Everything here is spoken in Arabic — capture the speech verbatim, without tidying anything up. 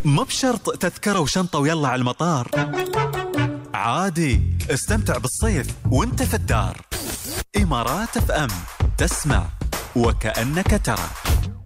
مو بشرط تذكرة وشنطة ويلا على المطار، عادي استمتع بالصيف وانت في الدار. إمارات اف ام، تسمع وكأنك ترى.